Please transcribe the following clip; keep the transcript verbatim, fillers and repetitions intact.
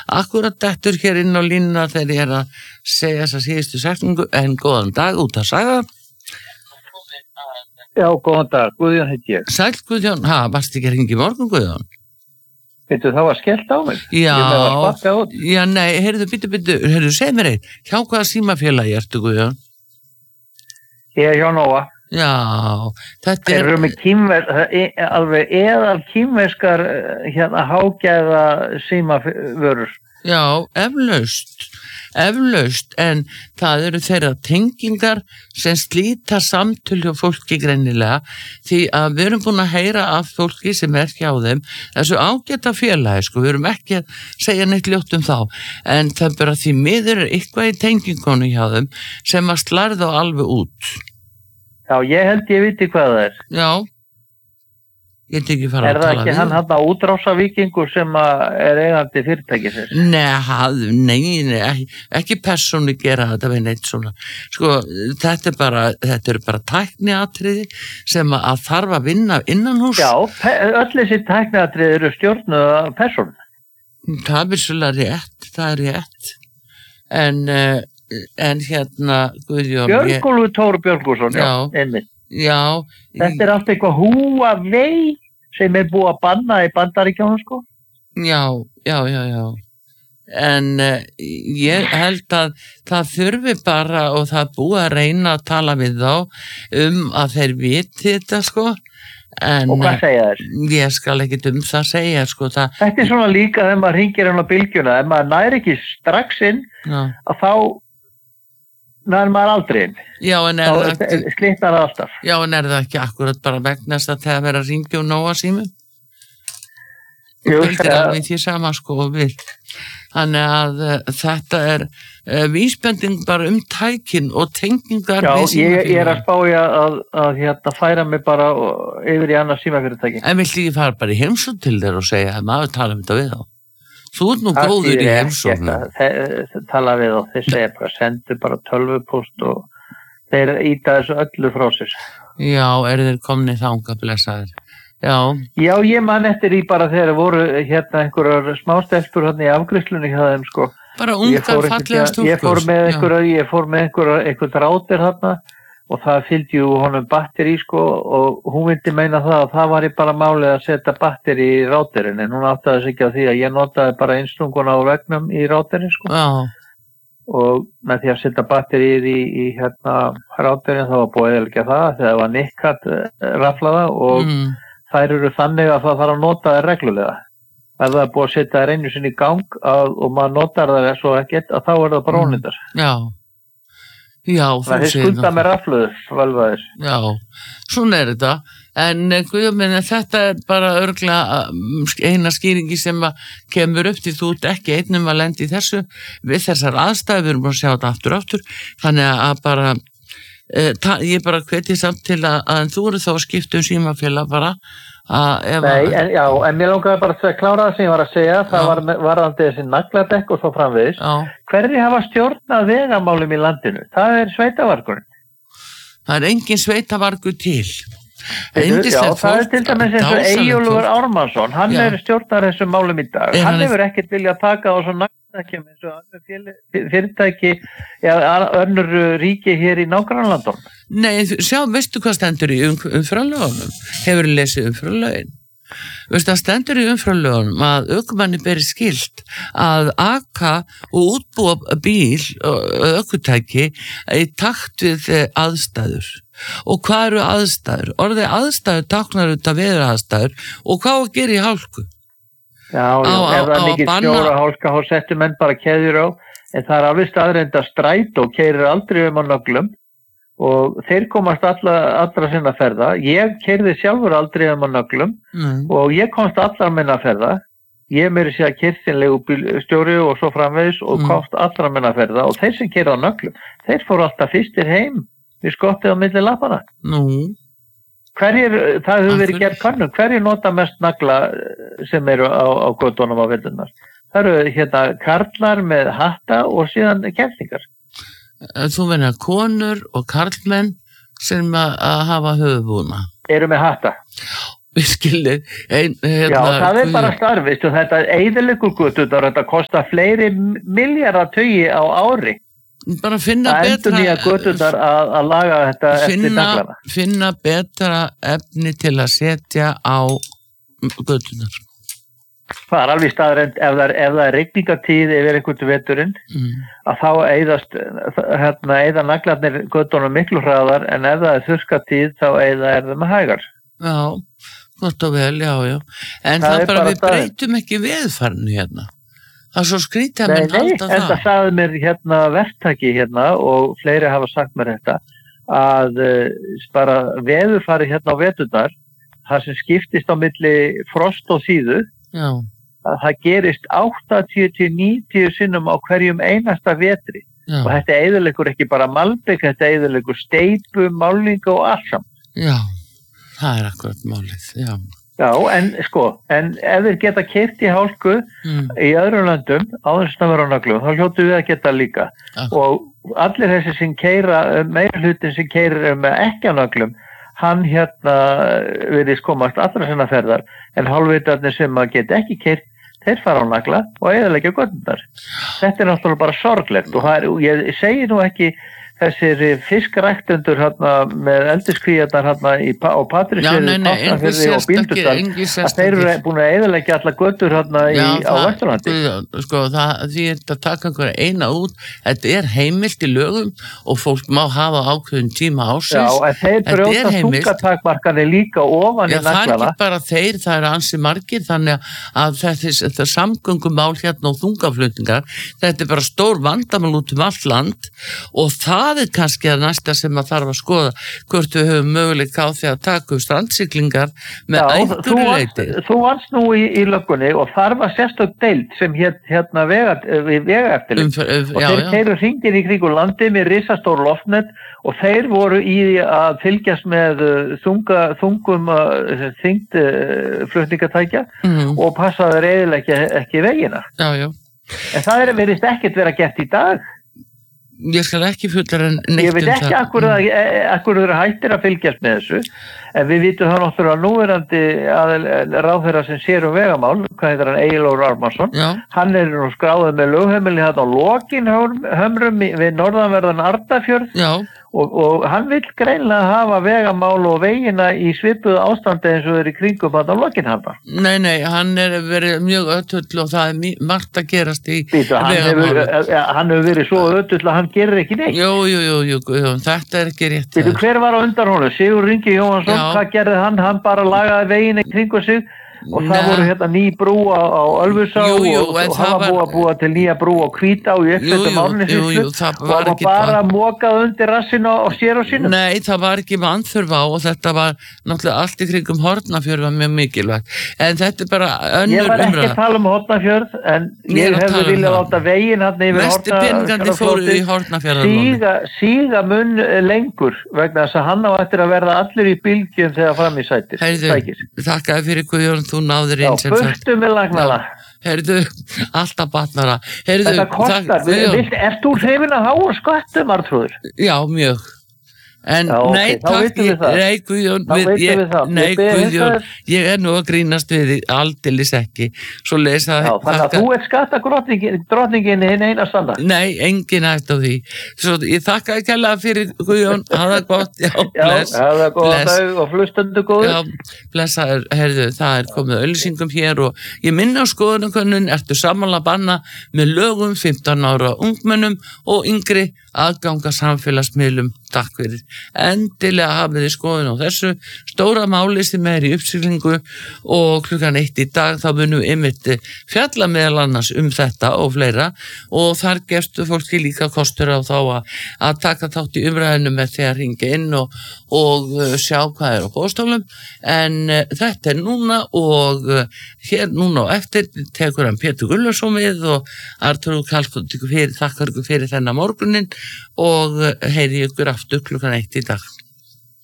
akkurat dettur hér inn á línuna þegar ég er að segja þessa síðustu setningu, en góðan dag út að saga. Já, góðan dag, Guðjón heit ég. Sæll Guðjón, ha, varst ekki að hringi í morgun Guðjón? Veitu, það var skellt á mig. Já, Ég með var sparkað út. já, nei, heyrðu, byttu, byttu, heyrðu, segð mér eitt, hjá hvaða símafélagi ertu Guðjón? Ég er hjá Nóa. Já, þetta Þeir er... eru með kýmver, alveg eðal kýmverskar hérna hágæða símavörur. Já, eflaust, eflaust, en það eru þeirra tengingar sem slíta samtöl hjá fólki greinilega, því að við erum búin að heyra af fólki sem er hjá þeim, þessu ágæta félagi, sko, við erum ekki að segja neitt ljótt um þá, en það bara því miður er eitthvað í tengingonu hjá þeim sem að slarða alveg út. Já, ég held ég viti hvað það er. Já, ég tek ekki fara Er að það tala ekki við. hann hann að útrásavíkingur sem að er eigandi fyrirtækisins? Nei, haf- nei, nei, ekki, ekki persónu gera þetta við neitt svona. Sko, þetta er bara, þetta eru bara tækniatriði sem að þarf að vinna innan hús. Já, pe- öll þessi tækniatrið eru stjórnuð af persónu. Það er vissulega rétt, það er rétt. En, uh, en hérna, Guðjón, ég, Björgólfur Tóru Björgússon, já, Já. einmitt. já, Þetta er allt eitthvað Huawei sem er búið að banna í Bandaríkjónum, sko. já, já, já, já. En uh, ég held að það þurfi bara og það er búið að reyna að tala við þá um að þeir viti þetta, sko. En Og hvað segja þér? ég skal ekkit um það segja, sko, það, Þetta er svona líka þegar maður hringir hann á bylgjuna. Ef maður næri ekki strax inn, já, að þá næri maður aldrei inn. já, en er það Þá ekki, slitnar það alltaf. já, en er það ekki akkurat bara vegnast að þegar vera að ringja og nóa símum? Jú, Þetta er það- alveg því sama, sko, og við. Þannig að uh, þetta er uh, vísbending bara um tækin og tengingar Já, við ég, ég er símafélagið. að spá í að, að, að hérna, færa mig bara yfir í annars símafyrirtæki. En viltu ekki fara bara í heimsókn til þér og segja að maður tala um þetta við þá? Þú ert nú Það góður þýðir í ekkert heimsóknum. að þe- þe- tala við og þeir segja bara, sendu bara tölvupóst og þeir íta þessu öllu frá sér. Já, eru þeir komni þanga, blessaður. Já, Já, ég man eftir í bara þegar voru hérna einhverjar smástelpur hérna í afgreiðslunni hjá þeim, sko. bara Ég ungar fór fallega einhvern- stúlkur. Ég fór með Já. einhverja, ég fór með einhverja, einhverja rátir hérna og það fylgdi jú honum batteri, sko, og hún vildi meina það að það var í bara málið að setja batteri í rátirinn, en hún áttaði sig ekki á því að ég notaði bara einstunguna á vegnum í rátirinn, sko, Já, og með því að setja batterið í, í hérna rátirinn þá var búið eða ekki það þegar það var nikkat raflaða og mm, þær eru þannig að það þarf að nota þær reglulega. Ef það er búið að setja þær einu sinni í gang að, og maður notar þær svo ekkert, að þá er það bara ónýttar. já. Já, þú Það er segir skulda það. með rafluður, völvaðir. Já, svona er þetta. En Guðjón, þetta er bara örglega eina skýringi sem að kemur upp því þú ert ekki einnum að lenda í þessu við þessar aðstæður, við erum bara að sjá þetta aftur og aftur, þannig að bara e, ta, ég bara hveti samt til að, að þú eru þá að skipta um símafélag bara að ef Nei, að, en, já, en mér langaði bara að klára það sem ég var að segja, það Já. var með- varðandi þessi nagladekk og svo framvegis. já, Hverri hafa stjórnað vegamálum í landinu? Það er sveitavarkurinn. það er engin sveitavargur til. Veitu, Já, Yndislegt það er fólk, til dæmis eins og dásamlegt Eyjólfur fólk. Ármannsson, hann Já. er stjórnar þessum málum í dag. Er Hann hann hefur ekkert viljað taka á svo nagladekkim eins og önnur fél- fyrirtæki, já, önnur ríki hér í nágrannlandunum. Nei, þú- sjá, veistu hvað stendur í um, umfrálögunum? Hefur lesið umfrálögin? Veistu, það stendur í umfrálögunum að ökumanni beri skylt að aka og útbúa bíl og ökutæki í takt við eh, aðstæður. Og hvað eru aðstæður? Orðið aðstæður táknar þetta veður aðstæður og hvað á að gera í hálku? Já, já, Á- á- ef það á er að mikið banna- snjóra hálka, þá settu menn bara keðjur á, en það er alveg staðreind að strætó keyrir aldrei um á nöglum og þeir komast alla, allra sinna ferða. Ég keyrði sjálfur aldrei um á nöglum Mm. og ég komst allra minna ferða. Ég meiri sé að kyrþinlegu stjóri og svo framvegis og Mm. komst allra minna ferða og þeir sem keyrði á nöglum, þeir fóru alltaf fyrstir heim við skottið á milli lappana. Nú, Hverjir, það hefur Af verið hverju? gert könnun, hverjir nota mest nagla sem eru á, á göttunum á veturnar? Það eru hérna karlar með hatta og síðan kerlingar. þú verður konur og karlmenn sem að, að hafa höfubúna. Eru með hatta. virkileg ein, hérna, Já, það er guð- bara starf, veistu, þetta eyðileggur göturnar, þetta kostar fleiri milljarða tugi á ári bara finna að endur nýja betra göturnar að, að laga þetta eftir finna, naglana. finna betra efni til að setja á götunar. Það er alveg staðrend, ef það er, ef það er rigningatíð yfir einhvern veturinn, Mm. að þá eyðast, hérna, eyða naglarnir göttunum miklu hraðar, en ef það er þurrkatíð, þá eyða er það með hægar. Já, gott og vel, já, já. En Það það, er bara, bara við staðreynd. breytum ekki veðfarnu hérna. Það er svo skrítið að Nei, menn nei, halda en það það. sagði mér hérna verktaki hérna og fleiri hafa sagt mér þetta að uh, bara veðurfari hérna á veturnar, það sem skiptist á milli frost og síðu, Já, að það gerist áttatíu til níutíu sinnum á hverjum einasta vetri já, og þetta eyðileggur ekki bara malbik, þetta eyðileggur steypu, málinga og allt saman. já, það er akkurat málið, já. Já, en sko, en ef þeir geta keypt í hálku Mm. í öðrum löndum á þess að vera á nöglum, þá hljótu við að geta líka. Akkurat. Og allir þessi sem keira, meira hlutin sem keirir með ekki á nöglum, hann hérna virðist komast allra sinna ferðar, en hálfvitarnir sem að geta ekki keirt, þeir fara á nagla og eðalegja göttunar. Þetta er náttúrulega bara sorglegt og það er, ég segi nú ekki þessir fiskræktendur hérna með eldiskvíjarnar hérna í, á Já, nei, Patreksfirði, nei, engin Tálknafirði og sérstakir, Bíldudal, engin að þeir sérstakir. eru búin að eðalegja alla göttur hérna í, Já, á Vesturlandi. Guðjón, sko, það, því er að taka einhverja eina út, þetta er heimilt í lögum og fólk má hafa ákveðin tíma Já, ásins. en þeir Þetta er brjóta heimilt. þungatakmarkanir líka ofan Já, í það er naglana. ekki bara þeir, það er ansi margir, þannig að þetta, þetta samgöngumál hérna og þungaflutningar, þetta er bara stór vandamál út um allt land og það er kannski að næsta sem að þarf að skoða hvort við höfum möguleika á því að taka upp strandsiglingar með Já, þú einhverju varst, leyti. þú varst nú í, í löggunni og þar var sérstök deild sem hét hérna vega, vega eftir Um, um, og já, þeir já. keiru hringin í kringu landi með risastór loftnet og þeir voru í að fylgjast með uh, þunga, þungum uh, þyngd uh, flutningatækja Mm, og passaði reyðilega ekki, ekki vegina. já, já. En það er verið ekkert vera gert í dag. Ég skal ekki fullar en neitt Ég veit um ekki það. akkur það akkur þeir hættir að fylgjast með þessu, en við vitum það náttúrulega núverandi ráðherra sem sér um vegamál, hvað heitir hann, Egilur Ármannsson, Já, hann er nú skráður með lögheimili hérna á Lokinhömrum við norðanverðan Ardafjörð já, og, og hann vill greinlega hafa vegamál og vegina í svipuðu ástandi eins og þeir í kringum hann á Lokinhömrum. nei, nei, hann er verið mjög ötull og það er mjög margt að gerast í Býtu, hann, hefur, vegamálum. hann hefur verið svo ötull að hann gerir ekki neitt. Jú, jú, jú, jú, jú, þetta er ekki rétt. Býtu, hver var á undan honum? Sigur Ringi Jóhansson, Já. hvað gerði hann? Hann bara lagaði veginn í kringu sig og það Nei. voru hérna ný brú á, á Ölfusá Jú, jú, og, en og það hann var var- búið að búa til nýja brú á Hvítá í Jú, uppsveitum jú, árni jú, jú, það og var hann var ekki bara bara- mókað undir rassin á, á sér og sínum. Nei, það var ekki með anþurfa á og þetta var náttúrulega allt í kringum Hortnafjörð var mjög mikilvægt. En þetta er bara Ég önnur var ekki að umræða. tala um Hortnafjörð en Ég er ég að hefði tala um viljað það. láta veginn hann yfir Mestu peningandi fóru í Hortnafjörðarlóni. síga, síga mun lengur vegna þess að hann á eftir að verða allir í bylgjum þegar fram í sætir. Heyrðu, sækir. þakkaði fyrir Guðjón, þú náður Já, inn sem sagt. burtu með lagnala. Heyrðu, alltaf batnara. Heyrðu, Þetta kostar, þak- Guðjón, vilt, ert þú hrifin að háa skattum, Arnþrúður? já, mjög. En Já, ok, nei, þá takk, vitum við ég- það. nei, Guðjón, Þá vitum ég, við það. nei, Ég bið Guðjón, þess- ég er nú að grínast við þig, aldeilis ekki. Svo lesa, Já, þannig að þú ert skattagrotningin drotningin hinn eina standa. Nei, engin hægt á því. Svo ég þakka ekki alveg fyrir Guðjón, hafa það gott, já, Já, bless. það er góða bless. dag og flustundu góður. Já, blessa, herðu, það er komið auðlýsingum hér og ég minna á skoðanakönnun, ertu sammála banna með lögum fimmtán ára ungmennum og yngri aðganga samfélagsmiðlum, takk fyrir. Endilega hafið þið skoðun á þessu stóra máli sem er í uppsiglingu og klukkan eitt í dag þá munum við einmitt fjalla meðal annars um þetta og fleira og þar gefstu fólki líka kostur á þá að, að taka þátt í umræðinu með því að ringa inn og, og uh, sjá hvað er á póstólum en uh, þetta er núna og uh, hér núna og eftir tekur hann Pétur Gullarsson við og Arnþrúður Karlsdóttir fyrir, þakkar ykkur fyrir þennan morgunin og uh, heyri ykkur aftur klukkan eitt í dag.